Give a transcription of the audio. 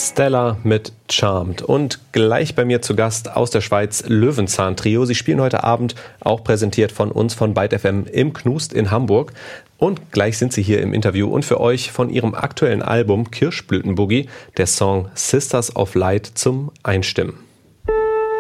Stella mit Charmed. Und gleich bei mir zu Gast aus der Schweiz Löwenzahn-Trio. Sie spielen heute Abend, auch präsentiert von uns von Byte FM im Knust in Hamburg. Und gleich sind sie hier im Interview und für euch von ihrem aktuellen Album Kirschblütenboogie der Song Sisters of Light zum Einstimmen.